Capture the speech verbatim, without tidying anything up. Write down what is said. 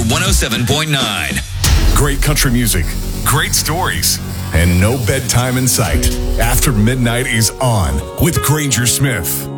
one oh seven point nine. Great country music, great stories, and no bedtime in sight. After Midnight is on with Granger Smith.